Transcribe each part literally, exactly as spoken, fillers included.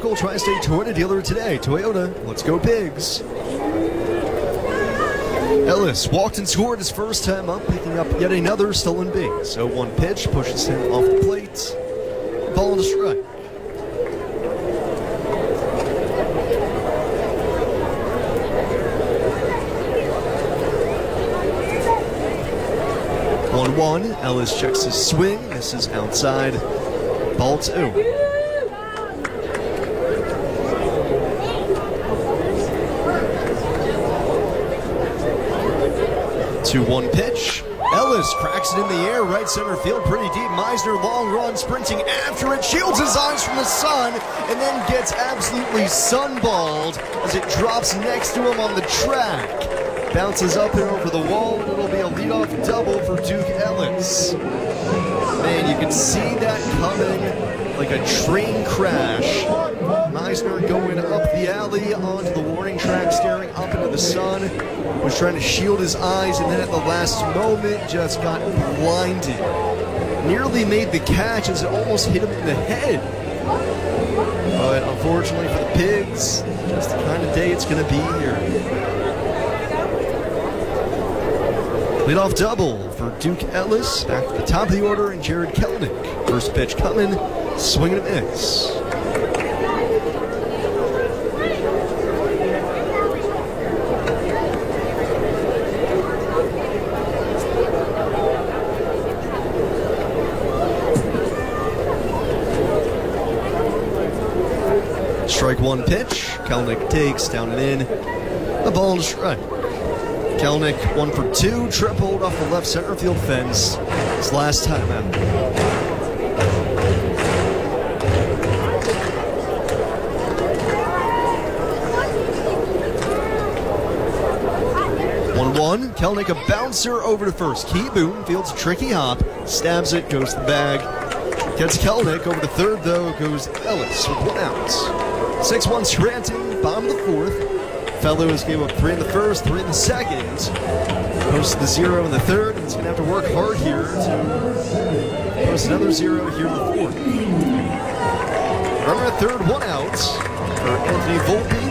local Tri-State Toyota dealer today. Toyota, let's go Pigs. Ellis walked and scored his first time up, picking up yet another stolen base. oh one pitch pushes him off the plate. Ball and a strike. one one. Ellis checks his swing. This is outside. Ball two. two one pitch. Ellis cracks it in the air, right center field, pretty deep. Meisner, long run, sprinting after it, shields his eyes from the sun, and then gets absolutely sunballed as it drops next to him on the track. Bounces up and over the wall, and it'll be a leadoff double for Duke Ellis. Man, you can see that coming like a train crash. Meisner going up the alley onto the warning track, staring up into the sun, was trying to shield his eyes, and then at the last moment just got blinded. Nearly made the catch as it almost hit him in the head. But unfortunately for the Pigs, just the kind of day it's going to be here. Leadoff double for Duke Ellis, back to the top of the order, and Jared Kelenic. First pitch coming, swing and a miss. Strike one pitch, Kelenic takes, down and in, a ball and a strike. Kelenic, one for two, tripled off the left center field fence his last time out. one one, Kelenic a bouncer over to first. Key Boone fields a tricky hop, stabs it, goes to the bag. Gets Kelenic over to third, though, goes Ellis with one out. six one Scranton, bottom of the fourth. Fellows gave up three in the first, three in the second. Posted the zero in the third, and he's going to have to work hard here to post another zero here in the fourth. Runner at third, one out for Anthony Volpe.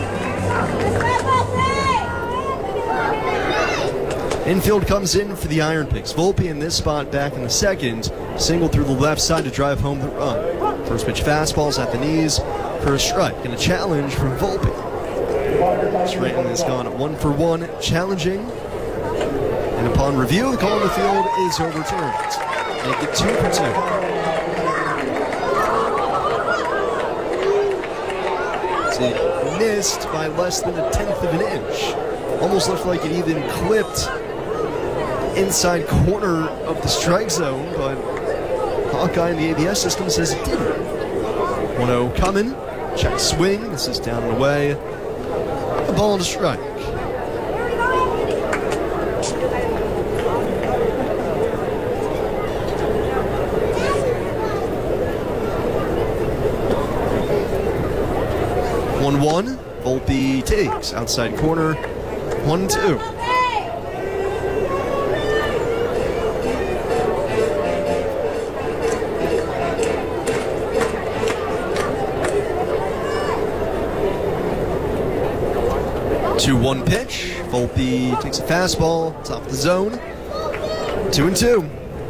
Infield comes in for the Iron Pigs. Volpe in this spot back in the second, single through the left side to drive home the run. First pitch fastballs at the knees for a strike, and a challenge from Volpe. Scranton has gone one for one, challenging. And upon review, the call on the field is overturned. Make it two for two. It missed by less than a tenth of an inch. Almost looked like it even clipped inside corner of the strike zone, but Hawkeye in the A B S system says it didn't. one oh coming, check swing, this is down and away. A ball and a strike. one one, Volpe takes, outside corner, one two. two one pitch. Volpe takes a fastball, top of the zone. Two and two.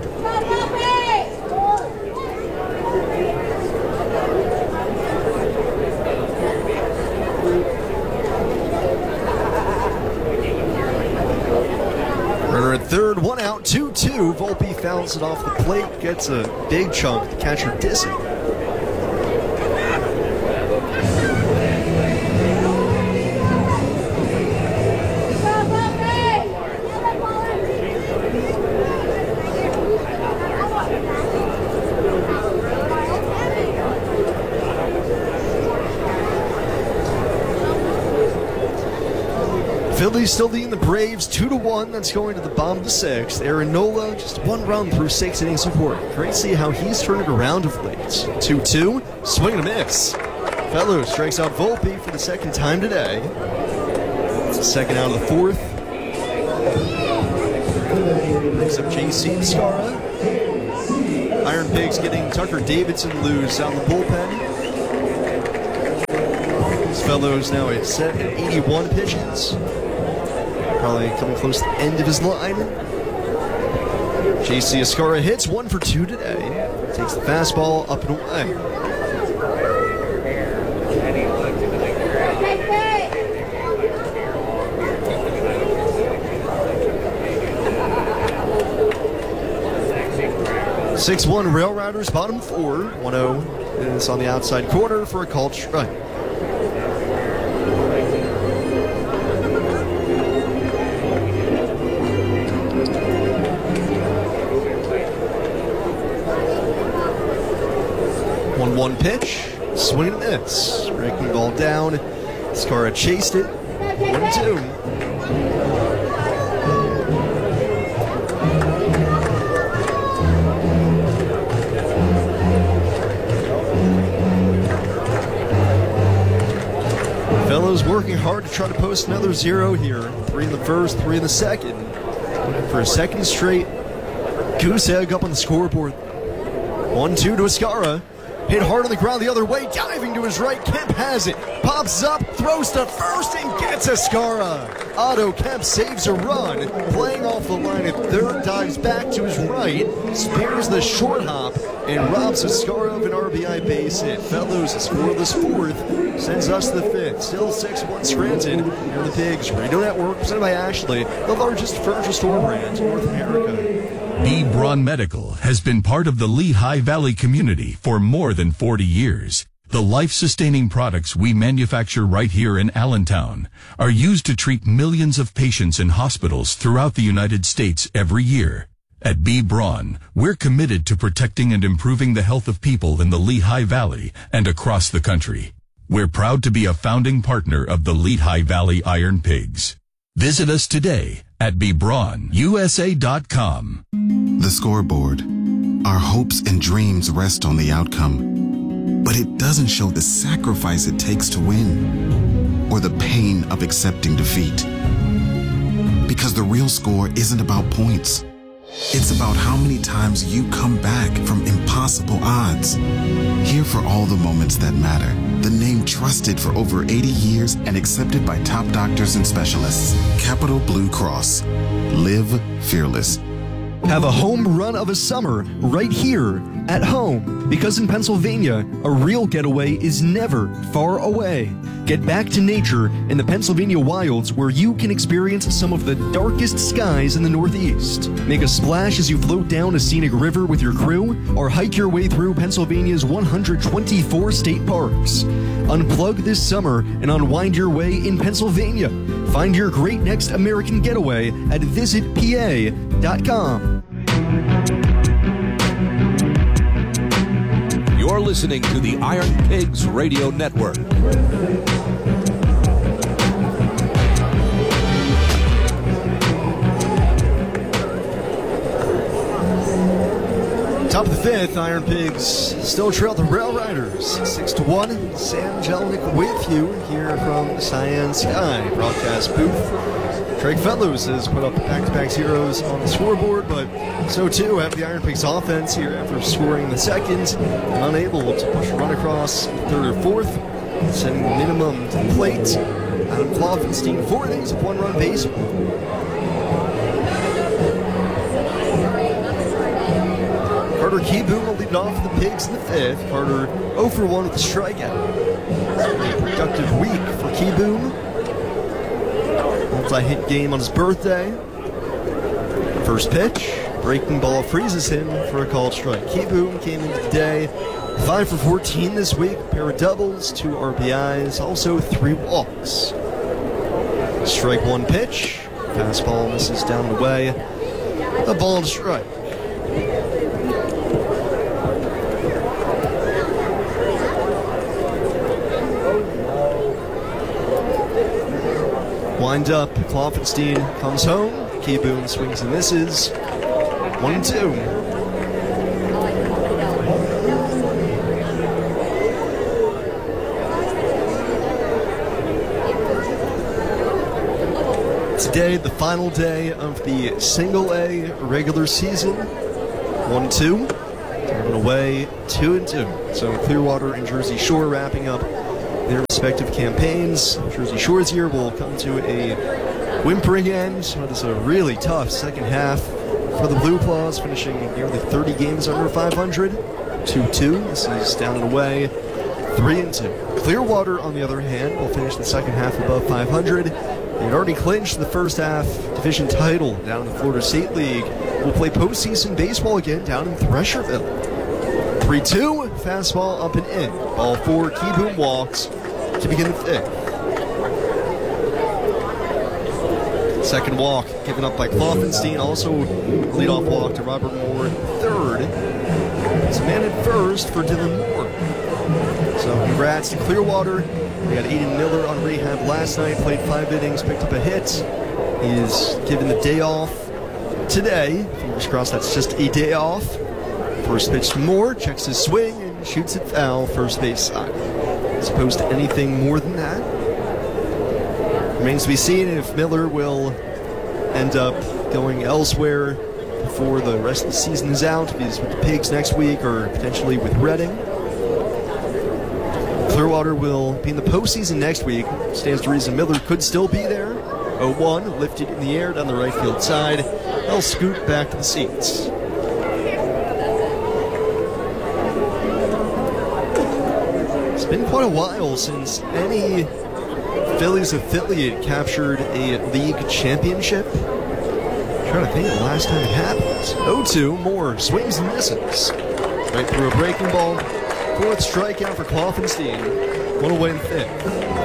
Runner at third, one out, two two. Volpe fouls it off the plate, gets a big chunk. The catcher dissing. Phillies still leading the Braves two to one. That's going to the bottom of the sixth. Aaron Nola just one run through six innings of work. Great to see how he's turned it around of late. two two, swing and a miss. Fellows strikes out Volpe for the second time today. It's the second out of the fourth. Brings up J C Viscara. Iron Pigs getting Tucker Davidson loose out in the bullpen. Fellows now a set at eighty-one pitches. Probably coming close to the end of his line. J C Escarra hits one for two today. Takes the fastball up and away. six one Rail Riders, bottom four. one oh is on the outside corner for a called strike. one one pitch, swing and miss. Breaking ball down. Escarra chased it. one two. Fellows working hard to try to post another zero here. Three in the first, three in the second. For a second straight goose egg up on the scoreboard. one two to Escarra. Hit hard on the ground the other way, diving to his right. Kemp has it. Pops up, throws to first, and gets Escarra. Otto Kemp saves a run. Playing off the line at third, dives back to his right, spears the short hop, and robs Escarra of an R B I base hit. Fellows scoreless fourth, sends us to the fifth. Still six one Scranton. Here are the Pigs Radio Network, presented by Ashley, the largest furniture store brand in North America. B. Braun Medical has been part of the Lehigh Valley community for more than forty years. The life-sustaining products we manufacture right here in Allentown are used to treat millions of patients in hospitals throughout the United States every year. At B. Braun, we're committed to protecting and improving the health of people in the Lehigh Valley and across the country. We're proud to be a founding partner of the Lehigh Valley Iron Pigs. Visit us today at b braun u s a dot com. The scoreboard. Our hopes and dreams rest on the outcome, but it doesn't show the sacrifice it takes to win or the pain of accepting defeat. Because the real score isn't about points. It's about how many times you come back from impossible odds. Here for all the moments that matter. The name trusted for over eighty years and accepted by top doctors and specialists. Capital Blue Cross. Live fearless. Have a home run of a summer right here at home, because in Pennsylvania, a real getaway is never far away. Get back to nature in the Pennsylvania wilds, where you can experience some of the darkest skies in the Northeast. Make a splash as you float down a scenic river with your crew, or hike your way through Pennsylvania's one hundred twenty-four state parks. Unplug this summer and unwind your way in Pennsylvania. Find your great next American getaway at visit p a dot com. You're listening to the Iron Pigs Radio Network. Top of the fifth, Iron Pigs still trail the Rail Riders six to one. Sam Jelinek with you here from Cyan Sky broadcast booth. Craig Fellows has put up back-to-back zeros on the scoreboard, but so too have the Iron Pigs offense here after scoring in the second and unable to push a run across third or fourth, sending the minimum to the plate. Adam Kloffenstein, four innings of one-run baseball. Carter Kieboom will lead it off for the Pigs in the fifth. Carter oh for one with a strikeout. A productive week for Kieboom. Multi-hit game on his birthday. First pitch, breaking ball freezes him for a called strike. Kieboom came into the day five for fourteen this week, a pair of doubles, two R B Is, also three walks. Strike one pitch, fastball misses down the way, a ball and strike. Wind up, Kloffenstein comes home. Kieboom swings and misses. One and two. Today, the final day of the Single A regular season. One two. Turning away, two and two. So Clearwater and Jersey Shore wrapping up their respective campaigns. Jersey Shore's year will come to a whimpering end. It was a really tough second half for the Blue Claws, finishing nearly thirty games under five hundred. two two. This is down and away. three and two. Clearwater, on the other hand, will finish the second half above five hundred. They had already clinched the first half division title down in the Florida State League. Will play postseason baseball again down in Thresherville. three two. Fastball up and in. Ball four. Key Boom walks to begin the fifth. Second walk given up by Kloffenstein. Also leadoff walk to Robert Moore. Third. It's a man at first for Dylan Moore. So congrats to Clearwater. We had Aiden Miller on rehab last night. Played five innings, picked up a hit. He is given the day off today. Fingers crossed that's just a day off. First pitch to Moore. Checks his swing and shoots it foul first base side. As opposed to anything more than that. Remains to be seen if Miller will end up going elsewhere before the rest of the season is out. If he's with the Pigs next week or potentially with Reading. Clearwater will be in the postseason next week. Stands to reason Miller could still be there. oh one, lifted in the air down the right field side. They'll scoot back to the seats. It's been quite a while since any Phillies affiliate captured a league championship. I'm trying to think of the last time it happened. oh two, Moore swings and misses. Right through a breaking ball. Fourth strikeout for Kloffenstein. One away in fifth.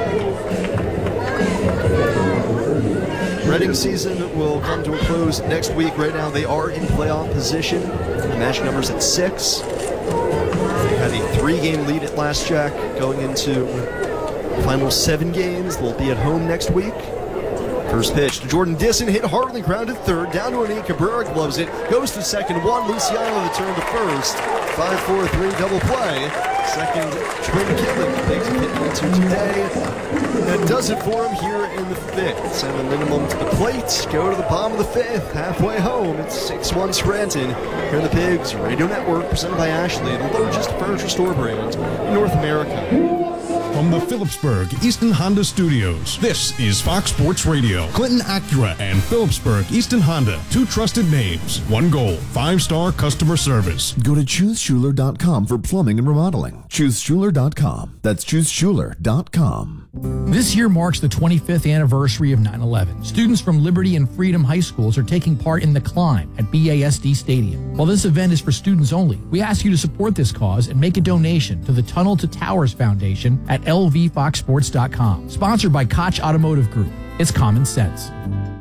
Reading season will come to a close next week. Right now they are in playoff position. The match number's at six. They had a three-game lead at last check going into the final seven games. They'll be at home next week. First pitch to Jordan Disson, hit hardly grounded third, down to an E. Cabrera gloves it, goes to second, one, Luciano the turn to first, five four three double play, second Twin Killing, takes a hit into today, that does it for him here in the fifth, send a minimum to the plate, go to the bottom of the fifth, halfway home, it's six one Scranton, here in the Pigs Radio Network, presented by Ashley, the largest furniture store brand in North America. From the Phillipsburg Easton Honda Studios, this is Fox Sports Radio. Clinton Acura and Phillipsburg Easton Honda, two trusted names, one goal, five-star customer service. Go to choose schuler dot com for plumbing and remodeling. choose schuler dot com. That's choose schuler dot com. This year marks the twenty-fifth anniversary of nine eleven. Students from Liberty and Freedom High Schools are taking part in The Climb at B A S D Stadium. While this event is for students only, we ask you to support this cause and make a donation to the Tunnel to Towers Foundation at L V fox sports dot com. Sponsored by Koch Automotive Group. It's common sense.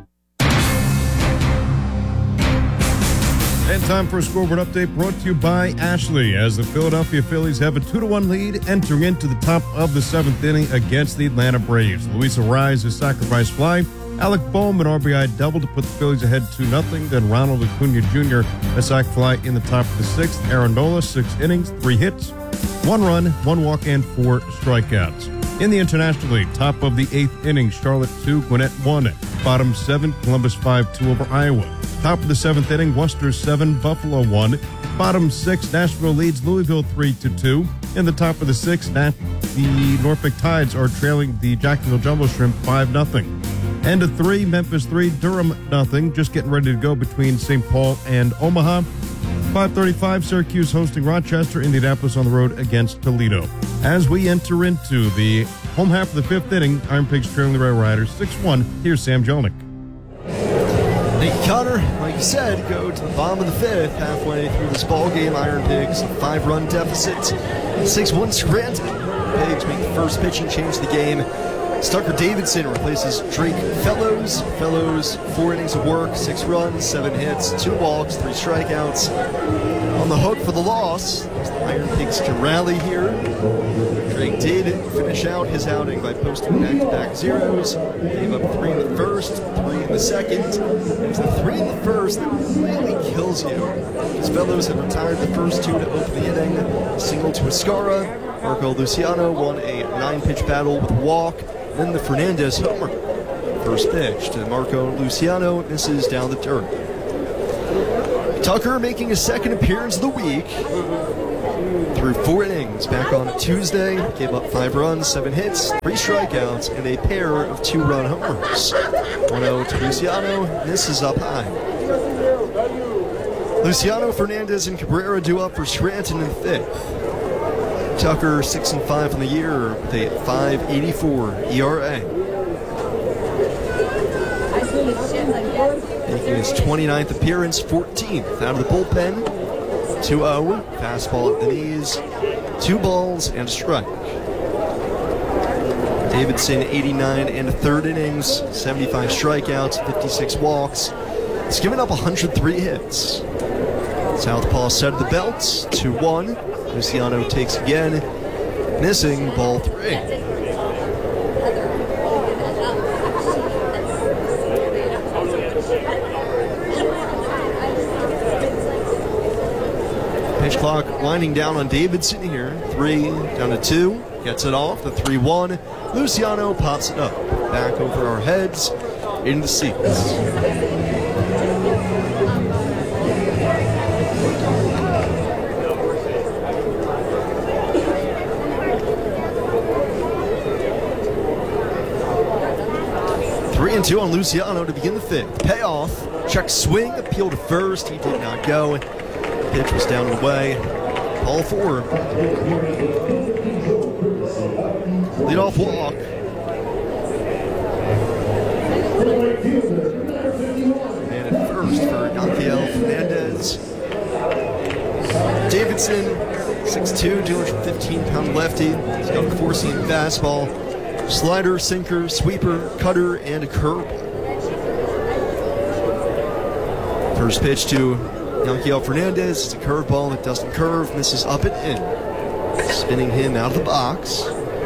And time for a scoreboard update brought to you by Ashley, as the Philadelphia Phillies have a two to one lead entering into the top of the seventh inning against the Atlanta Braves. Luisa Rise's sacrifice fly, Alec Bowman R B I double to put the Phillies ahead two nothing. Then Ronald Acuna Junior a sac fly in the top of the sixth. Aaron Nola, six innings, three hits, one run, one walk, and four strikeouts. In the International League, top of the eighth inning, Charlotte two, Gwinnett one. Bottom seven, Columbus five two over Iowa. Top of the seventh inning, Worcester seven, Buffalo one. Bottom six, Nashville leads Louisville three to two. In the top of the sixth, the Norfolk Tides are trailing the Jacksonville Jumbo Shrimp five nothing. End of three, Memphis three, Durham nothing. Just getting ready to go between Saint Paul and Omaha. five thirty-five, Syracuse hosting Rochester, Indianapolis on the road against Toledo. As we enter into the home half of the fifth inning, Iron Pigs trailing the Red Riders six one. Here's Sam Jelinek. Thank you, Connor. Like you said, go to the bottom of the fifth, halfway through this ball game. Iron Pigs, a five-run deficit, six one Scranton. Pigs make the first pitching change of the game. Stucker Davidson replaces Drake Fellows. Fellows, four innings of work, six runs, seven hits, two walks, three strikeouts. On the hook for the loss, the Iron Pigs can rally here. Drake did finish out his outing by posting back-to-back zeros. Gave up three in the first, three in the second. And it's the three in the first that really kills you. His Fellows had retired the first two to open the inning. A single to Escara. Marco Luciano won a nine-pitch battle with a walk. Then the Fernandez homer. First pitch to Marco Luciano, misses down the dirt. Tucker making his second appearance of the week. Through four innings, was back on Tuesday, gave up five runs, seven hits, three strikeouts, and a pair of two-run homers. one oh to Luciano, misses up high. Luciano, Fernandez, and Cabrera due up for Scranton in fifth. Tucker, six and five on the year with a five eighty-four E R A. Making his twenty-ninth appearance, fourteenth out of the bullpen. two oh, fastball at the knees, two balls and a strike. Davidson, eighty-nine and a third innings, seventy-five strikeouts, fifty-six walks. He's given up one hundred three hits. Southpaw set of the belt, two one. Luciano takes again, missing ball three. Pitch clock winding down on Davidson here. Three down to two. Gets it off. The three one. Luciano pops it up. Back over our heads. In the seats. Three and two on Luciano to begin the fifth. Payoff. Check swing. Appeal to first. He did not go. Pitch was down and away. Ball four. Leadoff walk. And at first for Yanquiel Fernandez. Davidson, six two, two hundred fifteen pound lefty. He's got a four-seam fastball, slider, sinker, sweeper, cutter, and a curveball. First pitch to Yanquiel Fernandez is a curveball that doesn't curve, misses up and in, spinning him out of the box.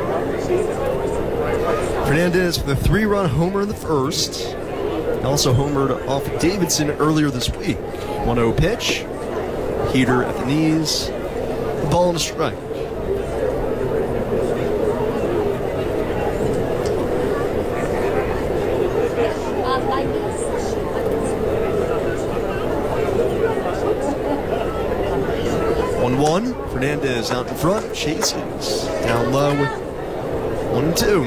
Fernandez with a three-run homer in the first. He also homered off Davidson earlier this week. one oh pitch, heater at the knees, the ball and a strike. one one, Fernandez out in front, chases, down low, one and two.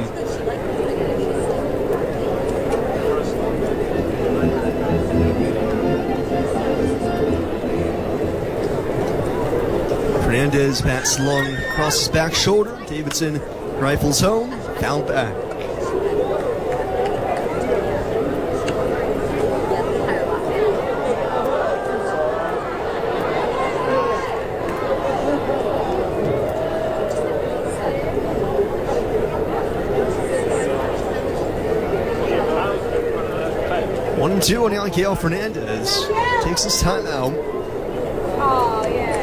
Fernandez bat slung across his back shoulder, Davidson rifles home, foul back. One and two on Yanquiel Fernandez. Takes his time out. Oh, yeah.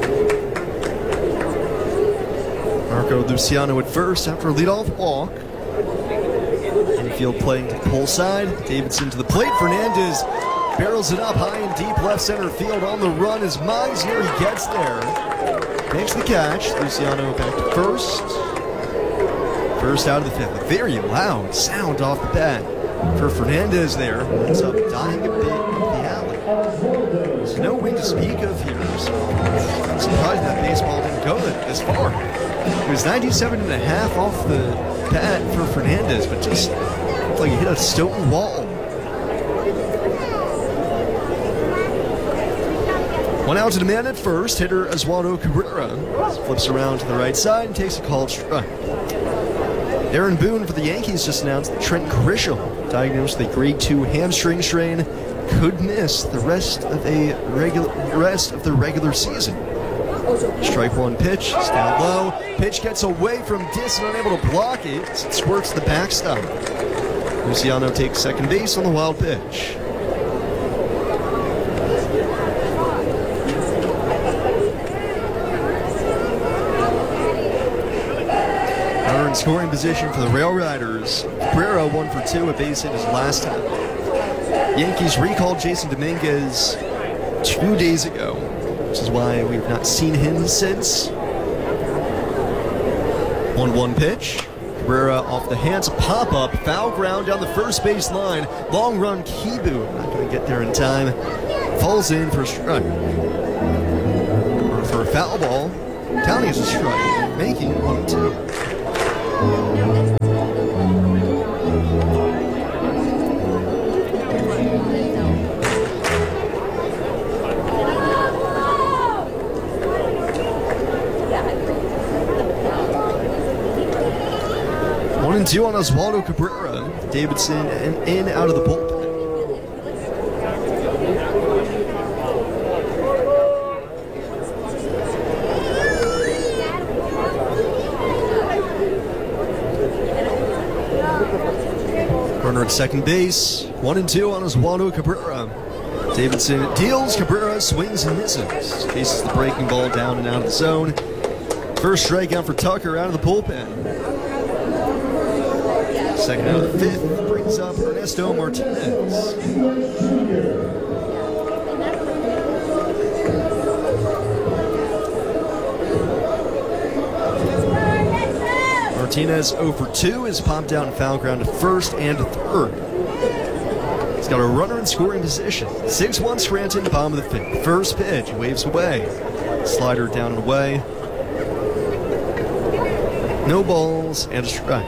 Marco Luciano at first after a leadoff walk. Infield playing to pull side. Davidson to the plate. Fernandez barrels it up high and deep left center field. On the run is Meisner. He gets there. Makes the catch. Luciano back to first. First out of the fifth. A very loud sound off the bat for Fernandez there. Ends up dying a bit in the alley. There's no way to speak of here, so I'm surprised that baseball didn't go this far. It was ninety-seven and a half off the bat for Fernandez, but just looked like he hit a stone wall. One out to demand at first. Hitter Oswaldo Cabrera flips around to the right side and takes a called strike. Aaron Boone for the Yankees just announced that Trent Grisham, diagnosed with a grade two hamstring strain, could miss the rest of a regular rest of the regular season. Strike one pitch, it's down low. Pitch gets away from Disson, unable to block it. It squirts the backstop. Luciano takes second base on the wild pitch. In scoring position for the Rail Riders. Cabrera one for two, a base hit his last time. Yankees recalled Jason Dominguez two days ago, which is why we've not seen him since. one one pitch. Cabrera off the hands, pop-up, foul ground down the first base line. Long run, Kibu, not going to get there in time. Falls in for a strike. Or for a foul ball. Counting as a strike, making it one two. One and two on Oswaldo Cabrera. Davidson in, in out of the bullpen. Runner at second base. One and two on Oswaldo Cabrera. Davidson deals. Cabrera swings and misses. Chases the breaking ball down and out of the zone. First strikeout for Tucker out of the bullpen. Second out of the fifth brings up Ernesto Martinez. Martinez oh for two is popped out and foul ground to first and to third. He's got a runner in scoring position. six one Scranton, bottom of the fifth. First pitch, waves away. Slider down and away. No balls and a strike.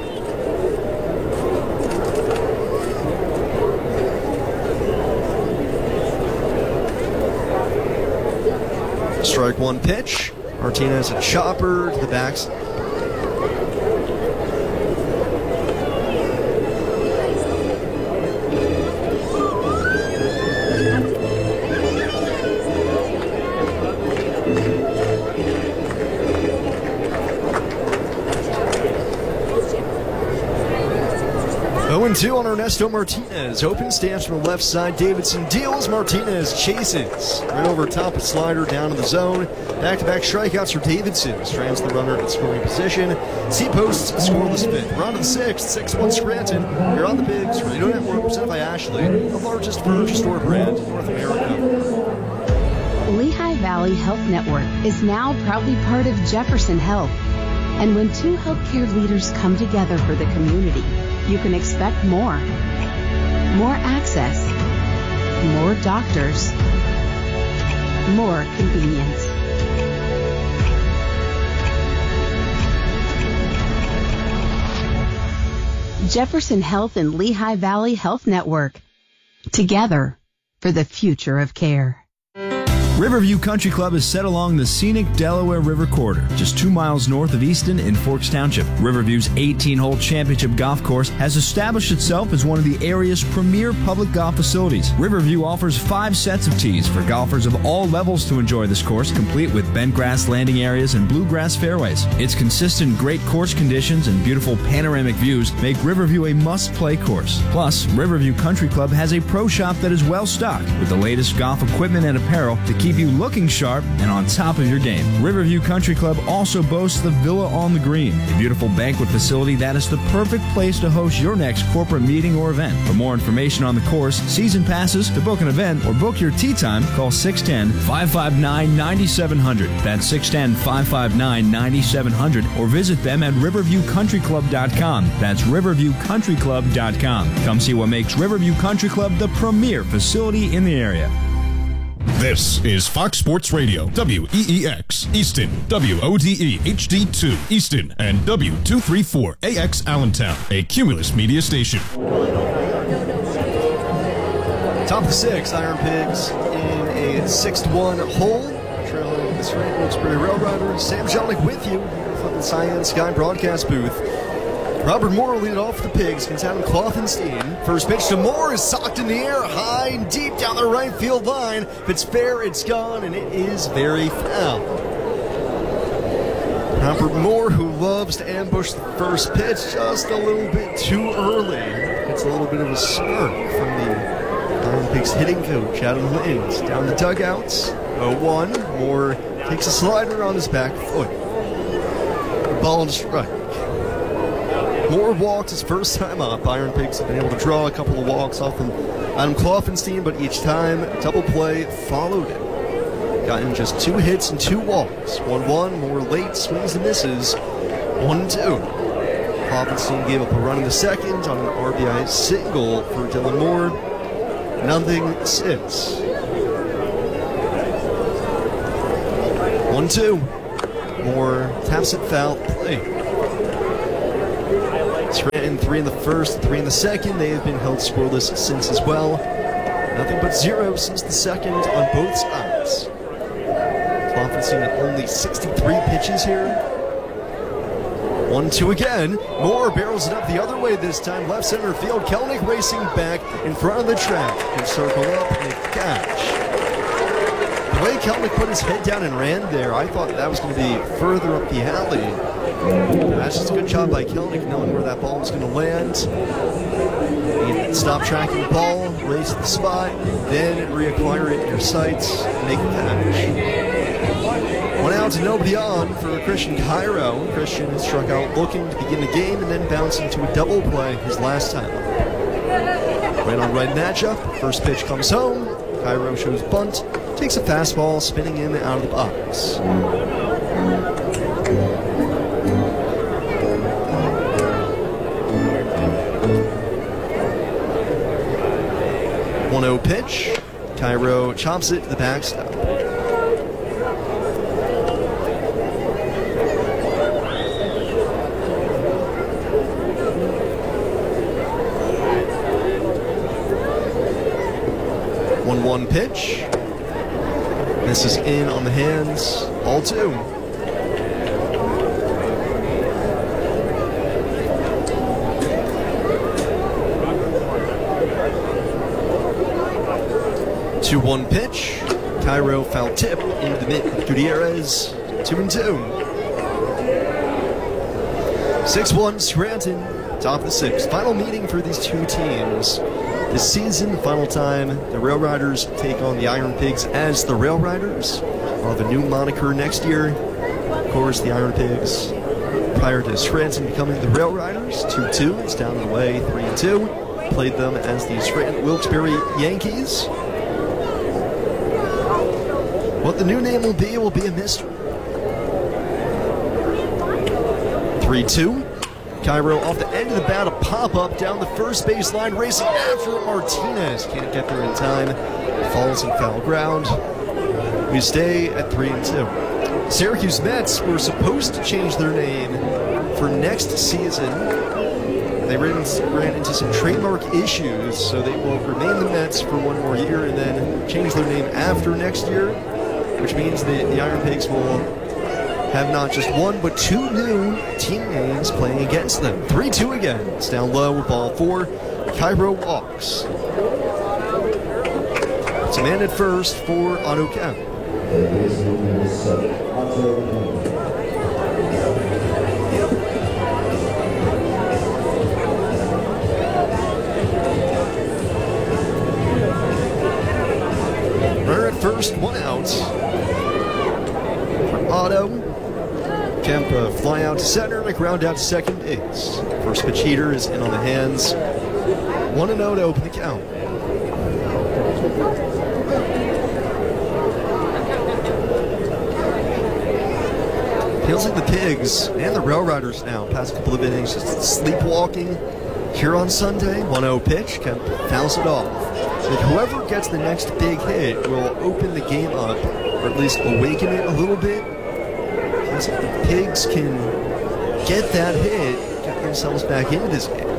Strike one pitch. Martinez a chopper to the backside. oh and two on Ernesto Martinez. Open stance from the left side. Davidson deals. Martinez chases. Right over top, a slider down to the zone. Back-to-back strikeouts for Davidson. Strands the runner in scoring position. C-posts scoreless fifth. We're on to the sixth. six one Scranton. You're on the Bigs Radio Network, presented by Ashley, the largest furniture store brand in North America. Lehigh Valley Health Network is now proudly part of Jefferson Health. And when two healthcare leaders come together for the community, you can expect more. More access. More doctors. More convenience. Jefferson Health and Lehigh Valley Health Network. Together for the future of care. Riverview Country Club is set along the scenic Delaware River corridor, just two miles north of Easton in Forks Township. Riverview's eighteen-hole championship golf course has established itself as one of the area's premier public golf facilities. Riverview offers five sets of tees for golfers of all levels to enjoy this course, complete with bent grass landing areas and bluegrass fairways. Its consistent great course conditions and beautiful panoramic views make Riverview a must-play course. Plus, Riverview Country Club has a pro shop that is well-stocked with the latest golf equipment and apparel to keep you looking sharp and on top of your game. Riverview Country Club also boasts the Villa on the Green, a beautiful banquet facility that is the perfect place to host your next corporate meeting or event. For more information on the course, season passes, to book an event, or book your tee time, call six one zero, five five nine, nine seven zero zero. That's six one zero, five five nine, nine seven zero zero, or visit them at riverview country club dot com. That's riverview country club dot com. Come see what makes Riverview Country Club the premier facility in the area. This is Fox Sports Radio, W E E X, Easton, W O D E H D two, Easton, and W two thirty-four A X Allentown, a Cumulus media station. Top of the sixth, Iron Pigs in a six to one hole. Trailing the St. Wilkes-Barre Railroaders. Sam Jelinek with you here from the Cyan Sky broadcast booth. Robert Moore will lead off for the Pigs. Comes out in Klopfenstein. First pitch to Moore is socked in the air, high and deep down the right field line. If it's fair, it's gone, and it is very foul. Robert Moore, who loves to ambush the first pitch just a little bit too early. It's a little bit of a smirk from the Iron Pigs hitting coach, Adam Lins. Down the dugouts, oh one. Moore takes a slider on his back foot. Ball and strike. Moore walked his first time up. Iron Pigs have been able to draw a couple of walks off from Adam Klopfenstein, but each time, double play followed it. Gotten just two hits and two walks. one one, Moore late, swings and misses. one two. Klopfenstein gave up a run in the second on an R B I single for Dylan Moore. Nothing since. one two. more taps it foul play. Scranton three in the first, three in the second. They have been held scoreless since as well. Nothing but zero since the second on both sides. Conferencing at only sixty-three pitches here. one two again. Moore barrels it up the other way this time. Left center field. Kelnick racing back in front of the track. Can circle up and catch. The way Kelnick put his head down and ran there, I thought that was going to be further up the alley. That's just a good job by Kelnick knowing where that ball was going to land. He stop tracking the ball, race the spot, then reacquire it in your sights, make a catch. One out to nobody on for Christian Cairo. Christian struck out looking to begin the game and then bounced into a double play his last time. Right on right matchup. First pitch comes home. Cairo shows bunt. Takes a fastball, spinning in out of the box. one oh pitch. Cairo chops it to the backstop. one one pitch. This is in on the hands. All two. two one pitch. Cairo foul tip into the mid. Gutierrez. two and two. six one Scranton. Top of the sixth. Final meeting for these two teams. This season, the final time the Rail Riders take on the Iron Pigs as the Rail Riders. We'll have a new moniker next year. Of course, the Iron Pigs, prior to Scranton becoming the Rail Riders, two two. It's down the way, three and two. Played them as the Scranton Wilkes-Barre Yankees. What the new name will be will be a mystery. three two. Cairo off the end of the bat, a pop-up down the first baseline, racing after Martinez. Can't get there in time. Falls in foul ground. We stay at three and two. Syracuse Mets were supposed to change their name for next season. They ran, ran into some trademark issues, so they will remain the Mets for one more year and then change their name after next year, which means that the Iron Pigs will have not just one, but two new team names playing against them. three two again. It's down low with ball four. Cairo walks. It's a man at first for Otto Kemp. Runner at first, one out. For Otto. Kemp uh, fly out to center and a ground out to second base. First pitch heater is in on the hands. one and oh to open the count. Feels like the Pigs and the Rail Riders now, past a couple of innings, just sleepwalking here on Sunday. one oh pitch, Kemp fouls it off. And whoever gets the next big hit will open the game up, or at least awaken it a little bit. If the Pigs can get that hit, get themselves back into this game.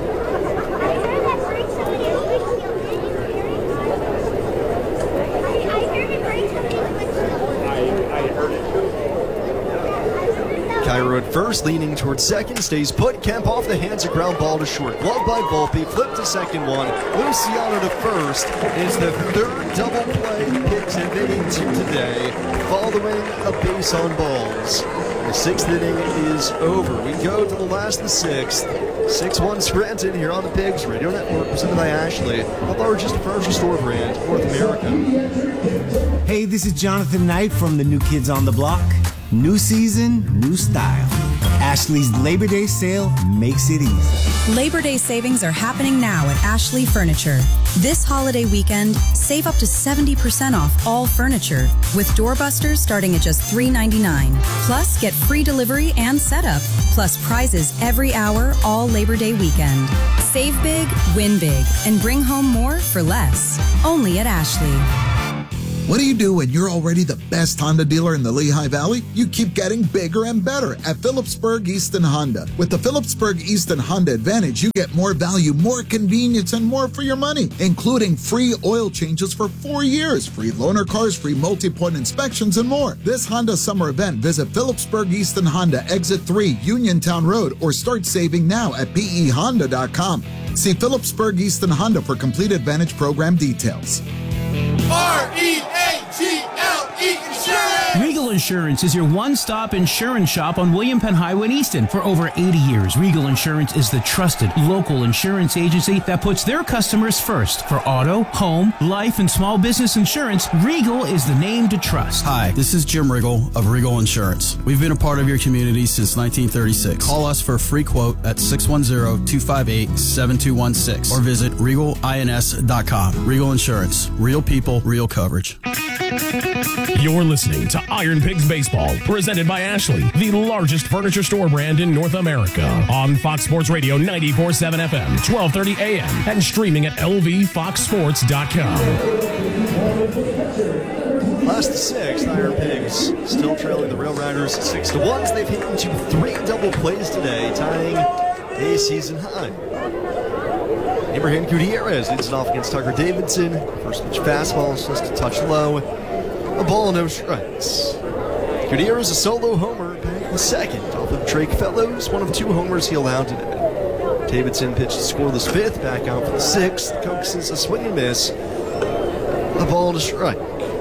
Cairo at first, leaning towards second, stays put. Kemp off the hands, a ground ball to short. Glove by Volpe, flip to second one. Luciano to first. It's the third double play the Pigs have been into today, following a base on balls. The sixth inning is over. We go to the last of the sixth. six one Scranton here on the Pigs Radio Network, presented by Ashley, the largest furniture store brand in North America. Hey, this is Jonathan Knight from the New Kids on the Block. New season, new style. Ashley's Labor Day sale makes it easy. Labor Day savings are happening now at Ashley Furniture. This holiday weekend, save up to seventy percent off all furniture, with doorbusters starting at just three ninety-nine. Plus, get free delivery and setup, plus prizes every hour all Labor Day weekend. Save big, win big, and bring home more for less. Only at Ashley. What do you do when you're already the best Honda dealer in the Lehigh Valley? You keep getting bigger and better at Phillipsburg Easton Honda. With the Phillipsburg Easton Honda Advantage, you get more value, more convenience, and more for your money, including free oil changes for four years, free loaner cars, free multi-point inspections, and more. This Honda summer event, visit Phillipsburg Easton Honda, Exit three, Uniontown Road, or start saving now at P E honda dot com. See Phillipsburg Easton Honda for complete Advantage program details. R E A G L E Insurance! Regal Insurance is your one-stop insurance shop on William Penn Highway in Easton. For over eighty years, Regal Insurance is the trusted local insurance agency that puts their customers first. For auto, home, life, and small business insurance, Regal is the name to trust. Hi, this is Jim Riggle of Regal Insurance. We've been a part of your community since nineteen thirty-six. Call us for a free quote at six one zero, two five eight, seven two one six or visit regal ins dot com. Regal Insurance. Real people, real coverage. You're listening to Iron Pigs Baseball, presented by Ashley, the largest furniture store brand in North America. On Fox Sports Radio ninety-four point seven F M, twelve thirty A M, and streaming at L V fox sports dot com. Last to six, Iron Pigs still trailing the Rail Riders six to one. They've hit into three double plays today, tying a season high. Abraham Gutierrez leads it off against Tucker Davidson. First pitch fastball is just a touch low. A ball, no strikes. Gutierrez a solo homer back in the second off of Drake Fellows, one of two homers he allowed today. Davidson pitched the scoreless fifth, back out for the sixth. Coaxes a swing and miss. A ball to strike.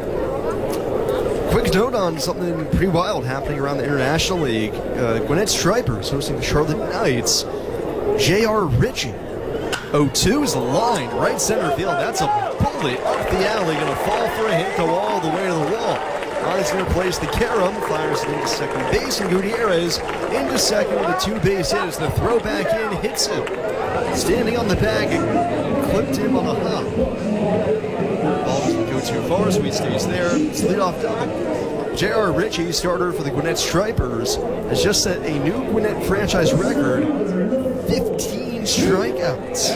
Quick note on something pretty wild happening around the International League. Uh, Gwinnett Stripers hosting the Charlotte Knights. J R Ritchie. oh two is the line, right center field. That's a bullet up the alley, going to fall for a hit, go all the way to the wall. He's going to place the carom, fires it into second base, and Gutierrez into second with a two-base hit as the throw back in hits him. Standing on the bag, and clipped him on a hop. Ball doesn't go too far, so he stays there. It's leadoff double. J R Ritchie, starter for the Gwinnett Stripers, has just set a new Gwinnett franchise record, fifteen strikeouts.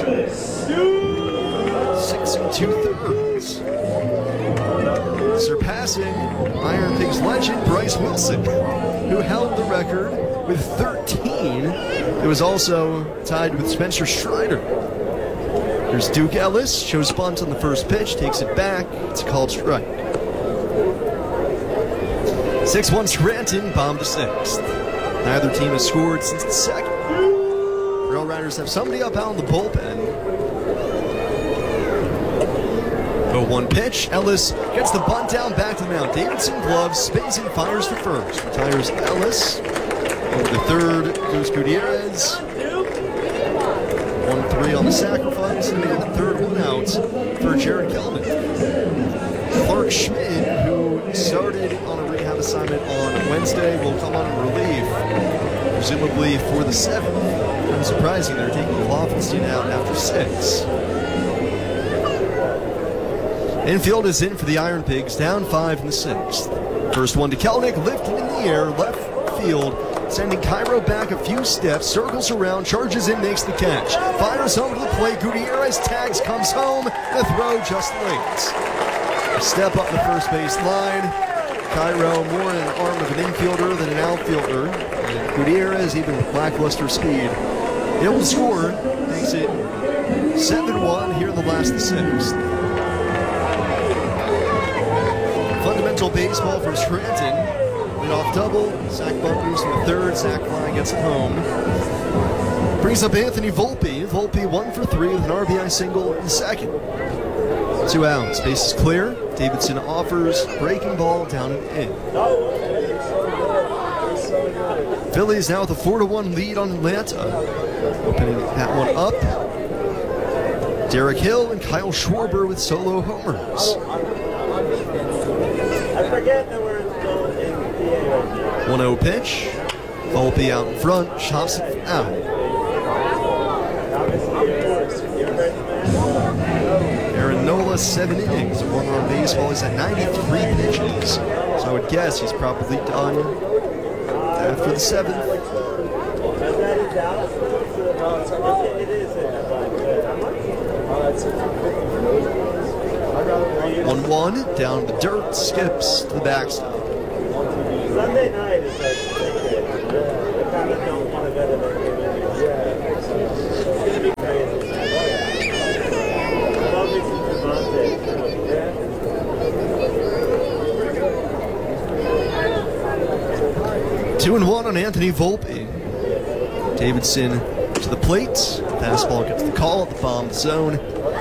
Six and two-thirds. Surpassing Iron Pigs legend Bryce Wilson, who held the record with thirteen. It was also tied with Spencer Strider. Here's Duke Ellis, shows bunt on the first pitch, takes it back. It's a called strike. six one Scranton, bomb to sixth. Neither team has scored since the second. Rail Riders have somebody up out in the bullpen. oh one pitch. Ellis gets the bunt down back to the mound. Davidson gloves, spins and fires to first. Retires Ellis. Over the third goes Gutierrez. one three on the sacrifice, and then the third one out for Jared Gelman. Clark Schmidt, who started on a rehab assignment on Wednesday, will come on in relief, presumably for the seventh. Unsurprising, they're taking Kloffenstein out after six. Infield is in for the Iron Pigs, down five in the sixth. First one to Kelnick, lifted in the air, left field, sending Cairo back a few steps, circles around, charges in, makes the catch. Fires home to the plate, Gutierrez tags, comes home, the throw just late. A step up the first base line. Cairo more an arm of an infielder than an outfielder. And Gutierrez, even with lackluster speed, able to score, makes it seven one here in the last of the sixth. Fundamental baseball for Scranton. Leadoff double, Zach Bunt moves from the third, Zach Fly gets it home. Brings up Anthony Volpe. Volpe one for three with an R B I single in the second. Two outs, base is clear. Davidson offers, breaking ball down and in. Phillies now with a four to one lead on Atlanta. Opening that one up. Derek Hill and Kyle Schwarber with solo homers. one oh pitch. Volpe out in front, chops it out. Aaron Nola, seven innings of one-run baseball. He's at ninety-three pitches. So I would guess he's probably done after the seventh. one one, down the dirt, skips to the backstop. Sunday night is like, I kind of don't want to go to the game. Yeah. It's going to be crazy. Love me some Devontae. Yeah. Two and one on Anthony Volpe. Davidson to the plate. Fastball gets the call at the bomb zone.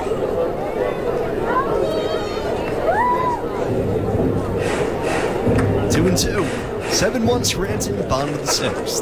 Two and two. seven one Scranton, bottom of the sixth.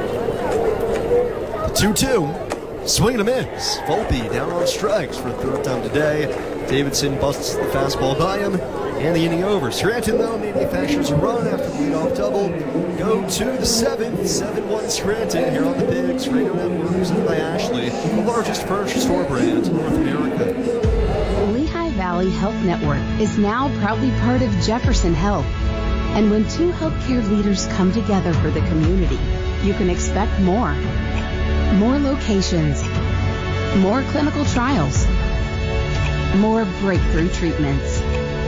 two two. Swing and a miss. Volpe down on strikes for the third time today. Davidson busts the fastball by him, and the inning over. Scranton, though, manufactures a run after the leadoff double. Go to the seventh. seven one Scranton here on the Bigs Radio Network, presented by Ashley, the largest furniture store brand in North America. Lehigh Valley Health Network is now proudly part of Jefferson Health. And when two healthcare leaders come together for the community, you can expect more. More locations, more clinical trials, more breakthrough treatments.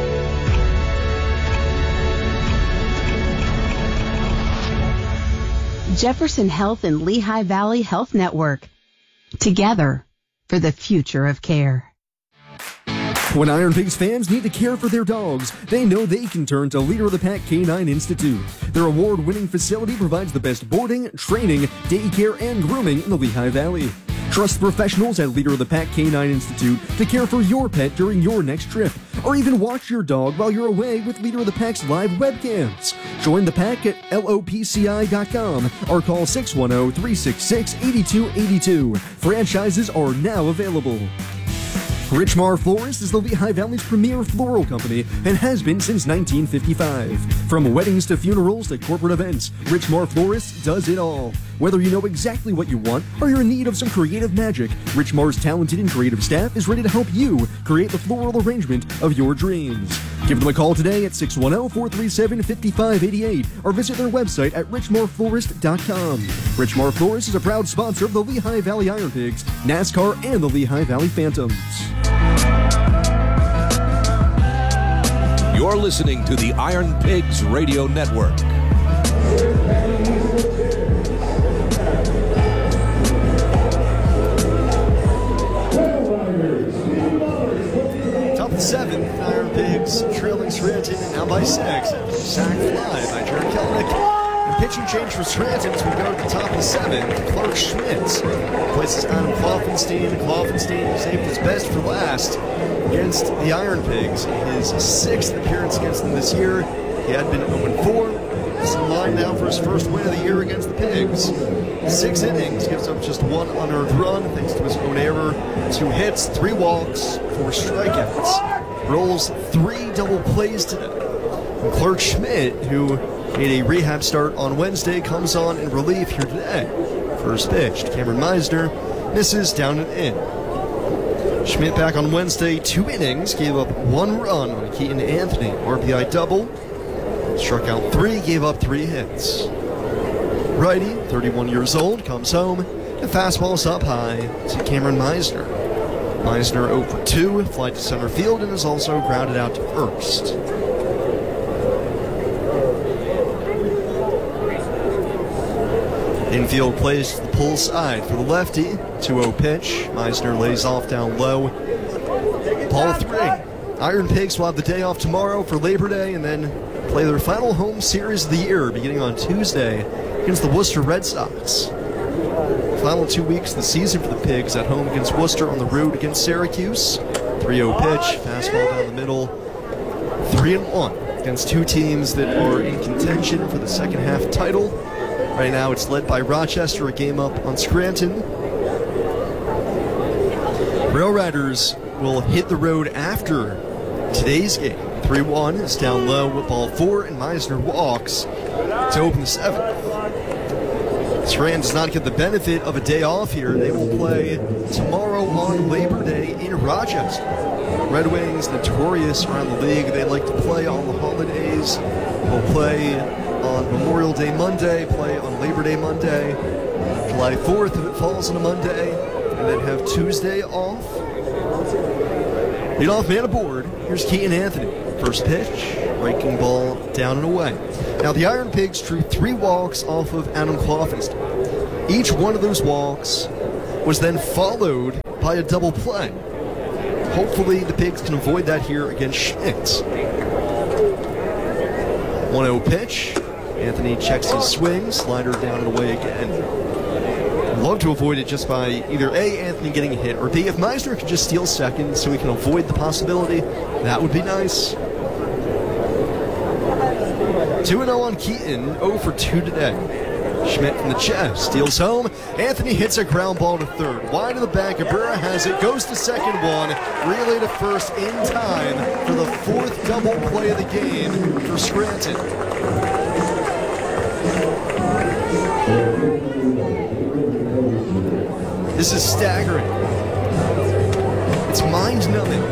Jefferson Health and Lehigh Valley Health Network. Together for the future of care. When Iron Pigs fans need to care for their dogs, they know they can turn to Leader of the Pack Canine Institute. Their award-winning facility provides the best boarding, training, daycare, and grooming in the Lehigh Valley. Trust professionals at Leader of the Pack Canine Institute to care for your pet during your next trip, or even watch your dog while you're away with Leader of the Pack's live webcams. Join the pack at L O P C I dot com or call six one zero, three six six, eight two eight two. Franchises are now available. Richmar Florist is the Lehigh Valley's premier floral company and has been since nineteen fifty-five. From weddings to funerals to corporate events, Richmar Florist does it all. Whether you know exactly what you want or you're in need of some creative magic, Richmar's talented and creative staff is ready to help you create the floral arrangement of your dreams. Give them a call today at six one zero, four three seven, five five eight eight or visit their website at richmar florist dot com. Richmar Florist is a proud sponsor of the Lehigh Valley Iron Pigs, NASCAR, and the Lehigh Valley Phantoms. You're listening to the Iron Pigs Radio Network. Top of the seventh, Iron Pigs trailing Scranton and now by six. Sack fly by Jared Kelnick. And pitching change for Scranton as we go to the top of the seventh. Clark Schmitz places Adam Kloffenstein. Kloffenstein saved his best for last against the Iron Pigs. His sixth appearance against them this year. He had been oh and four. He's in line now for his first win of the year against the Pigs. Six innings, gives up just one unearned run thanks to his own error. Two hits, three walks, four strikeouts. Rolls three double plays today. And Clark Schmidt, who made a rehab start on Wednesday, comes on in relief here today. First pitch, Cameron Meisner misses down and in. Schmidt back on Wednesday, two innings, gave up one run on Keaton Anthony, R B I double. Struck out three, gave up three hits. Righty, thirty-one years old, comes home. The fastball's up high to Cameron Meisner. Meisner oh for two, fly to center field, and is also grounded out to first. Infield plays to the pull side for the lefty. two oh pitch. Meisner lays off down low. Ball three. Iron Pigs will have the day off tomorrow for Labor Day and then play their final home series of the year beginning on Tuesday against the Worcester Red Sox. Final two weeks of the season for the Pigs at home against Worcester, on the road against Syracuse. three oh pitch. Fastball down the middle. three and one against two teams that are in contention for the second half title. Right now it's led by Rochester, a game up on Scranton. Rail Riders will hit the road after today's game. three one is down low with ball four, and Meisner walks to open the seventh. Scranton does not get the benefit of a day off here. They will play tomorrow on Labor Day in Rochester. Red Wings, notorious around the league. They like to play on the holidays. They'll play on Memorial Day Monday, play on Labor Day Monday, July fourth if it falls on a Monday, and then have Tuesday off. Lead off man aboard. Here's Keaton Anthony. First pitch, breaking ball down and away. Now the Iron Pigs drew three walks off of Adam Kloffenstein. Each one of those walks was then followed by a double play. Hopefully the Pigs can avoid that here against Schmidt. one oh pitch. Anthony checks his swing, slider down and away again. I'd love to avoid it just by either A, Anthony getting a hit, or B, if Meisner could just steal second so we can avoid the possibility, that would be nice. two and oh on Keaton, oh for two today. Schmidt from the chest, steals home. Anthony hits a ground ball to third. Wide of the back, Cabrera has it, goes to second one. Relay to first in time for the fourth double play of the game for Scranton. This is staggering. It's mind-numbing.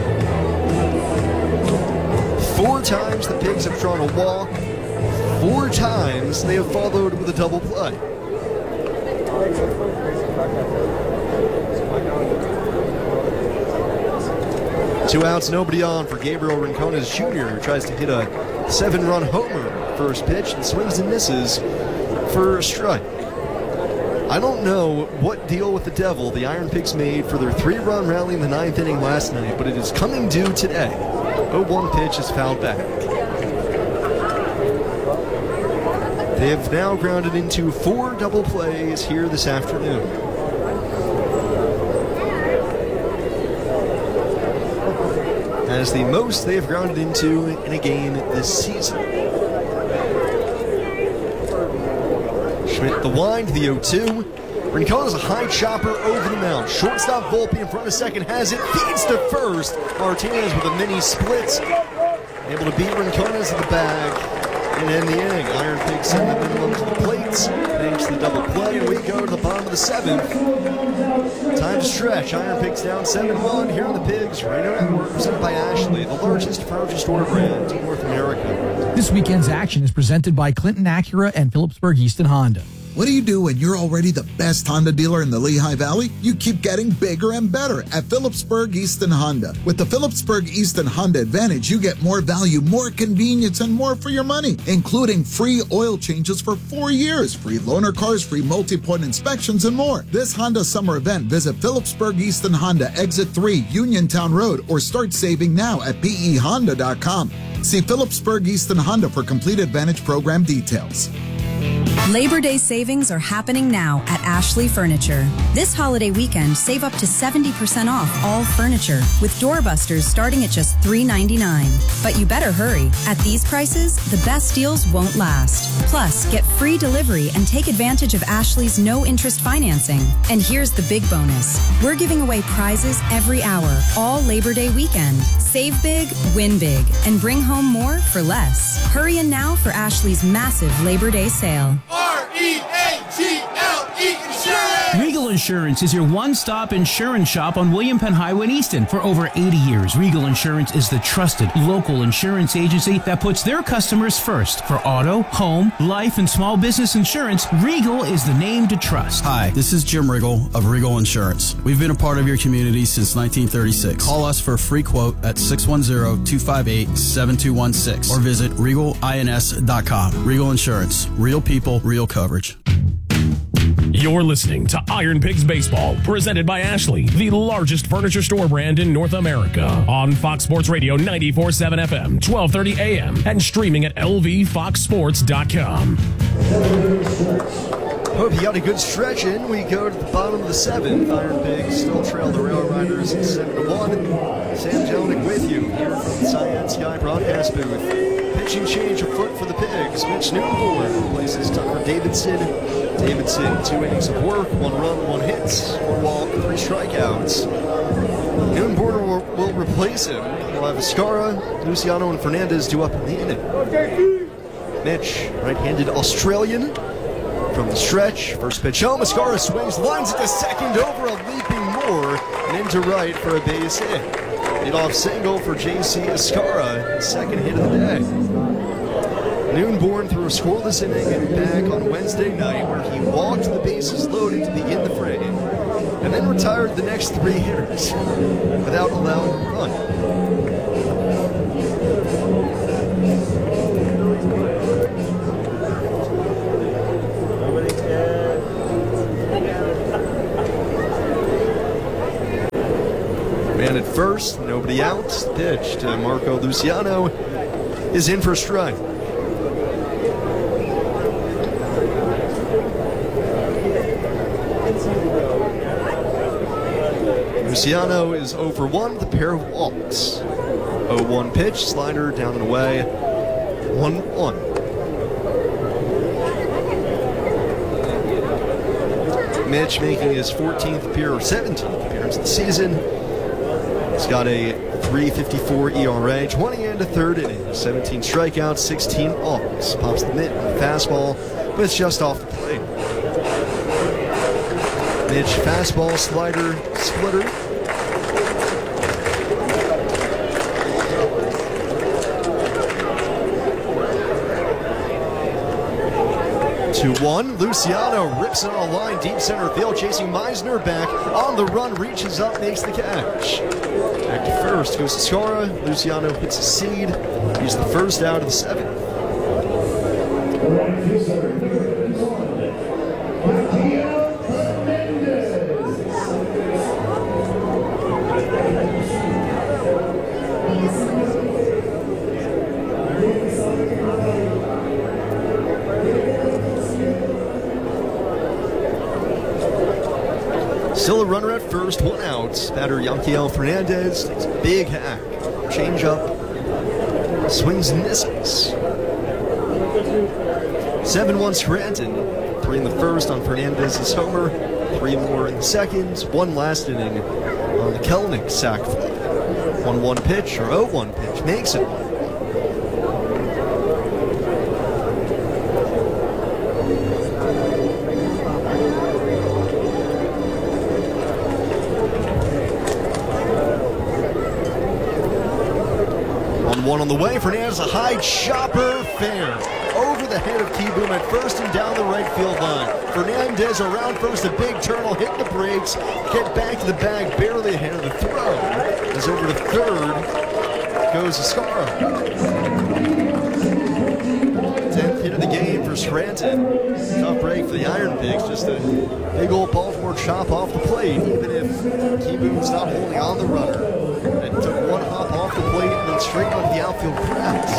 Four times the Pigs have drawn a walk. Four times they have followed with a double play. Two outs, nobody on for Gabriel Rincones Junior, who tries to hit a seven-run homer first pitch and swings and misses for a strike. I don't know what deal with the devil the Iron Pigs made for their three-run rally in the ninth inning last night, but it is coming due today. oh one pitch is fouled back. They have now grounded into four double plays here this afternoon. That is the most they have grounded into in a game this season. Schmidt the wind, the oh two. Rincon is a high chopper over the mound. Shortstop Volpe in front of second has it, feeds to first. Martinez with a mini split, able to beat Rincones in the bag and end the inning. Iron Pigs send the minimum to the plates thanks to the double play, and we go to the bottom of the seventh. Time to stretch. Iron Pigs down seven one here on the Pigs Radio Network, presented by Ashley, the largest furniture store brand in North America. This weekend's action is presented by Clinton Acura and Phillipsburg Easton Honda. What do you do when you're already the best Honda dealer in the Lehigh Valley? You keep getting bigger and better at Phillipsburg Easton Honda. With the Phillipsburg Easton Honda Advantage, you get more value, more convenience, and more for your money, including free oil changes for four years, free loaner cars, free multi-point inspections, and more. This Honda summer event, visit Phillipsburg Easton Honda, Exit three, Uniontown Road, or start saving now at P E honda dot com. See Phillipsburg Easton Honda for complete Advantage program details. Labor Day savings are happening now at Ashley Furniture. This holiday weekend, save up to seventy percent off all furniture, with doorbusters starting at just three ninety-nine. But you better hurry. At these prices, the best deals won't last. Plus, get free delivery and take advantage of Ashley's no-interest financing. And here's the big bonus. We're giving away prizes every hour, all Labor Day weekend. Save big, win big, and bring home more for less. Hurry in now for Ashley's massive Labor Day sale. R E A G L E Insurance! Regal Insurance is your one-stop insurance shop on William Penn Highway in Easton. For over eighty years, Regal Insurance is the trusted local insurance agency that puts their customers first. For auto, home, life, and small business insurance, Regal is the name to trust. Hi, this is Jim Riggle of Regal Insurance. We've been a part of your community since nineteen thirty-six. Call us for a free quote at six one zero, two five eight, seven two one six or visit regal ins dot com. Regal Insurance. Real people, real coverage. You're listening to Iron Pigs Baseball, presented by Ashley, the largest furniture store brand in North America. On Fox Sports Radio ninety-four point seven F M, twelve thirty A M, and streaming at L V fox sports dot com. Hope you got a good stretch in. We go to the bottom of the seventh. Iron Pigs still trail the Rail Riders seven to one. Sam Jelinek with you here from the Cyan Sky broadcast booth. Pitching change afoot for the Pigs. Mitch Newborn replaces Tucker Davidson. Davidson, two innings of work, one run, one hit, one walk, three strikeouts. Newborn will, will replace him. We'll have Escara, Luciano, and Fernandez due up in the inning. Mitch, right-handed Australian. From the stretch, first pitch home, Escara swings, lines it to second over a leaping Moore, and into right for a base hit. Leadoff single for J C Escara, second hit of the day. Noonborn threw a scoreless inning back on Wednesday night where he walked the bases loaded to begin the frame, and then retired the next three hitters without allowing a run. Man at first, nobody out. Pitch to Marco Luciano is in for a strike. Luciano is over one with a pair of walks. oh one pitch, slider down and away. one one. Mitch making his fourteenth appearance, or seventeenth appearance of the season. He's got a three fifty-four E R A, twenty and a third inning, seventeen strikeouts, sixteen walks. Pops the mitt with a fastball, but it's just off the plate. Mitch fastball, slider, splitter. two one. Luciano rips it on a line deep center field, chasing Meisner back on the run, reaches up, makes the catch. Back to first goes to Scara. Luciano hits a seed. He's the first out of the seventh. Still a runner at first, one out. Batter Yanquiel Fernandez takes a big hack. Change up. Swings and misses. seven one Scranton. Three in the first on Fernandez's homer. Three more in the second. One last inning on the Kelnick sac fly. one one pitch, or oh one pitch, makes it. One on the way. Fernandez, a high chopper, fair. Over the head of Kieboom at first and down the right field line. Fernandez around first, a big turn will hit the brakes. Get back to the bag, barely ahead of the throw. As over to third goes Escara. Tenth hit of the game for Scranton. Tough break for the Iron Pigs. Just a big old Baltimore chop off the plate, even if Kieboom's not holding on the runner. And took one hop off the plate and then straight onto the outfield grass.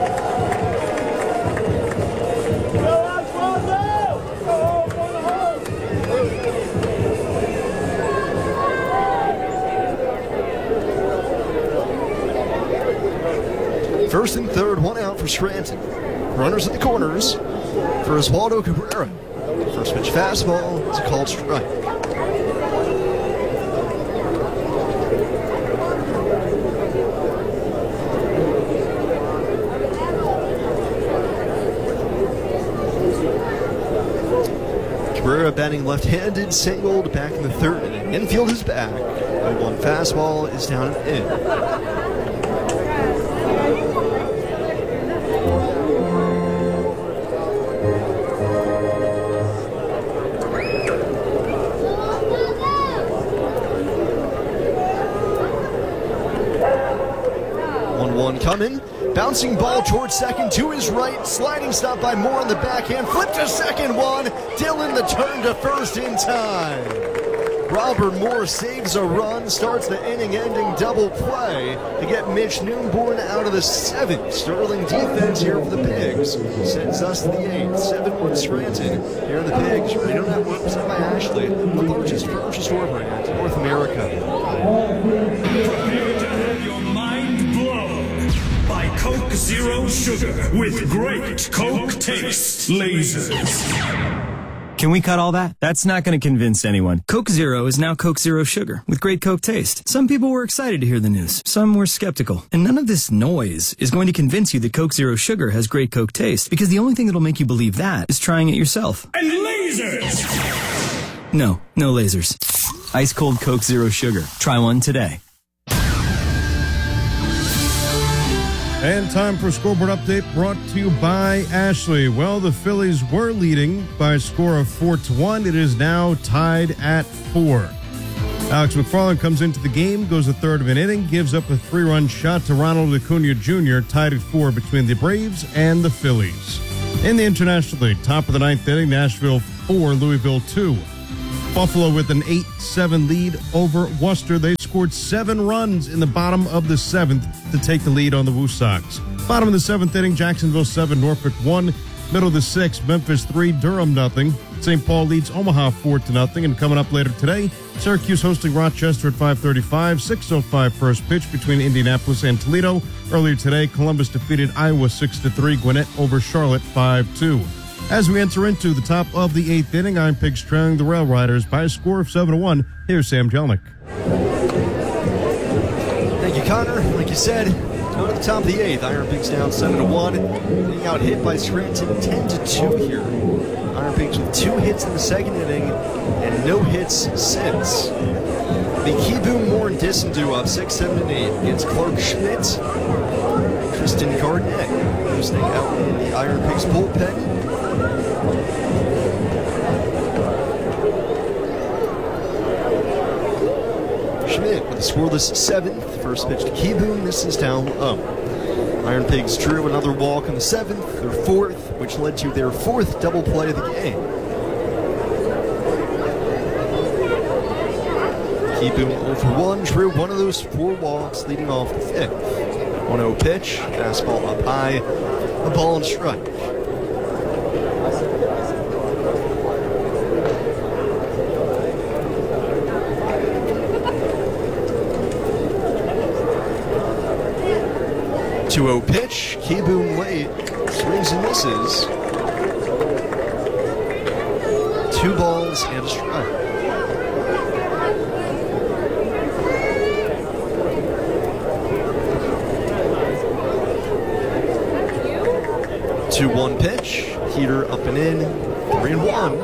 First and third, one out for Scranton. Runners at the corners for Oswaldo Cabrera. First pitch fastball, it's a called strike. Cabrera batting left-handed, singled back in the third inning. Infield is back. oh one fastball is down and in. one one coming. Bouncing ball towards second, to his right, sliding stop by Moore on the backhand, flip to second one, Dillon the turn to first in time. Robert Moore saves a run, starts the inning-ending double play to get Mitch Noonborn out of the seventh. Sterling defense here for the Pigs sends us to the eighth. seven one Scranton. Here are the Pigs, Radio Network, presented by Ashley, the largest furniture store brand in North America. Prepare to have your mind blown by Coke Zero Sugar with great Coke taste lasers. Can we cut all that? That's not going to convince anyone. Coke Zero is now Coke Zero Sugar with great Coke taste. Some people were excited to hear the news. Some were skeptical. And none of this noise is going to convince you that Coke Zero Sugar has great Coke taste, because the only thing that'll make you believe that is trying it yourself. And lasers! No, no lasers. Ice cold Coke Zero Sugar. Try one today. And time for a scoreboard update brought to you by Ashley. Well, the Phillies were leading by a score of four to one. It is now tied at four. Alex McFarland comes into the game, goes a third of an inning, gives up a three-run shot to Ronald Acuna Junior, tied at four between the Braves and the Phillies. In the International League, top of the ninth inning, Nashville four, Louisville two. Buffalo with an eight seven lead over Worcester. They scored scored seven runs in the bottom of the seventh to take the lead on the Woo Sox. Bottom of the seventh inning, Jacksonville seven, Norfolk one. Middle of the sixth, Memphis three, Durham nothing. Saint Paul leads Omaha four to nothing. And coming up later today, Syracuse hosting Rochester at five thirty-five, six oh five first pitch between Indianapolis and Toledo. Earlier today, Columbus defeated Iowa six to three, Gwinnett over Charlotte five two. As we enter into the top of the eighth inning, Iron Pigs trailing the Rail Riders by a score of seven to one. Here's Sam Jelnick. Thank you, Connor. Like you said, going at the top of the eighth, Iron Pigs down seven to one. Getting out hit by Scranton ten to two here. Iron Pigs with two hits in the second inning and no hits since. The Keyboom, Moore, and Disson duo up six, seven, and eight against Clark Schmidt, Tristan Garnett, who's staying out in the Iron Pigs bullpen. Schmidt with a scoreless seventh. First pitch to Keyboom. This is down low. Iron Pigs drew another walk in the seventh, their fourth, which led to their fourth double play of the game. Keyboom oh for one, drew one of those four walks leading off the fifth. one oh pitch, fastball up high, a ball and strike. two oh pitch, Keyboom late, swings and misses. Two balls and a strike. two one pitch, heater up and in, three and one.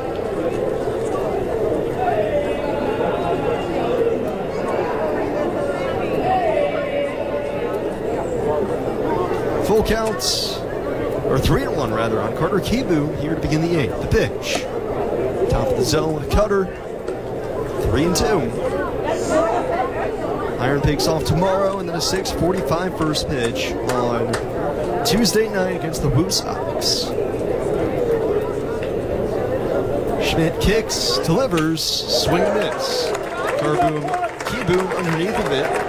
Full counts, or three and one rather, on Carter Keyboom here to begin the eighth. The pitch, top of the zone with a cutter, three and two. Iron Pigs off tomorrow, and then a six forty-five first pitch on Tuesday night against the Woo Sox. Schmidt kicks, delivers, swing and miss. Carboom, Keyboom underneath of it.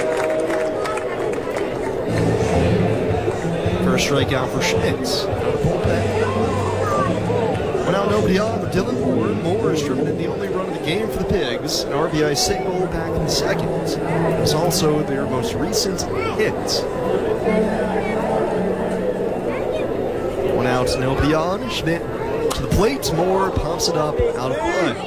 First strikeout for Schmidt. Went out nobody on with Dylan Moore. Moore has driven in the only run of the game for the Pigs. An R B I single back in the second. It was also their most recent hit. One out, nobody on. Schmidt to the plate. Moore pops it up out of play.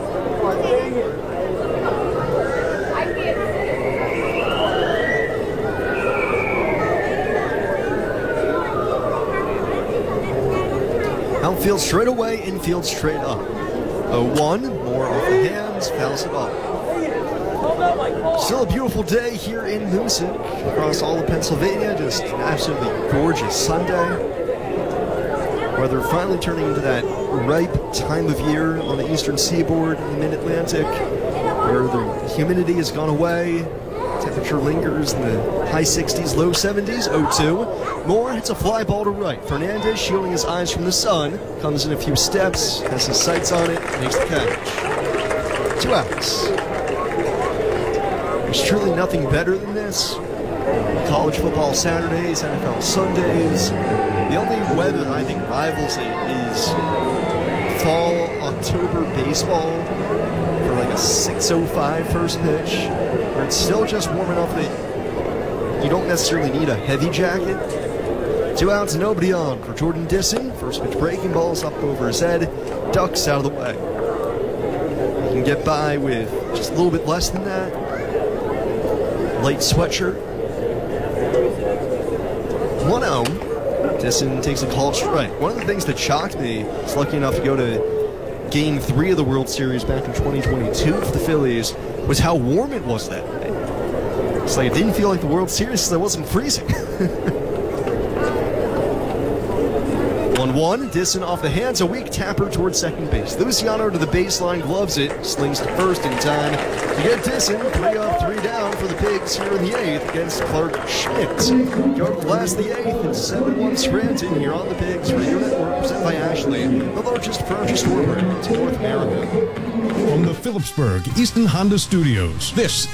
Outfield straight away, infield straight up. oh one, Moore off the hands, fouls it off. Still a beautiful day here in Mooson, across all of Pennsylvania. Just an absolutely gorgeous Sunday. Weather finally turning into that ripe time of year on the eastern seaboard in the mid-Atlantic, where the humidity has gone away. Temperature lingers in the high sixties, low seventies. oh two. Moore hits a fly ball to right. Fernandez, shielding his eyes from the sun, comes in a few steps, has his sights on it, makes the catch. Two outs. There's truly nothing better than this. College football Saturdays, N F L Sundays. The only weather that I think rivals it is fall October baseball for like a six oh five first pitch, where it's still just warm enough that you don't necessarily need a heavy jacket. Two outs, nobody on for Jordan Disson. First pitch breaking balls up over his head, ducks out of the way. He can get by with just a little bit less than that. Light sweatshirt. one oh. Disson takes a called strike. One of the things that shocked me, I was lucky enough to go to Game three of the World Series back in twenty twenty-two for the Phillies, was how warm it was that day. It's like it didn't feel like the World Series because I wasn't freezing. one one, Disson off the hands, a weak tapper towards second base. Luciano to the baseline, gloves it, slings to first in time to get Disson three up, three down for the Pigs here in the eighth against Clark Schmidt. Go to the last of the eighth, it's seven one Scranton here on the Pigs Radio Network, presented by Ashley, the largest furniture store brand in North America. From the Phillipsburg Easton Honda Studios, this